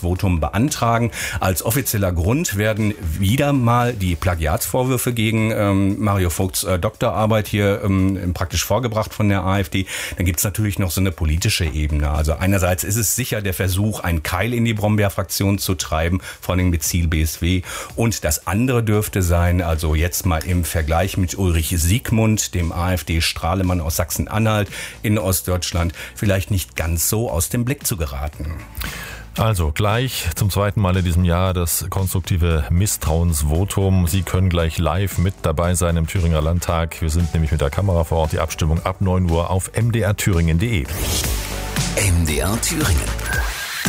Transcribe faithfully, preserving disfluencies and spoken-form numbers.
Misstrauensvotum beantragen. Als offizieller Grund werden wieder mal die Plagiatsvorwürfe gegen ähm, Mario Vogts äh, Doktorarbeit hier ähm, praktisch vorgebracht von der AfD. Dann gibt's natürlich noch so eine politische Ebene. Also einerseits ist es sicher der Versuch, einen Keil in die Brombeer-Fraktion zu treiben, vor allem mit Ziel B S W. Und das andere dürfte sein, also jetzt mal im Vergleich mit Ulrich Siegmund, dem AfD-Strahlemann aus Sachsen-Anhalt in Ostdeutschland, vielleicht nicht ganz so aus dem Blick zu geraten. Also gleich zum zweiten Mal in diesem Jahr das konstruktive Misstrauensvotum. Sie können gleich live mit dabei sein im Thüringer Landtag. Wir sind nämlich mit der Kamera vor Ort. Die Abstimmung ab neun Uhr auf m d r thüringen punkt d e. M D R Thüringen.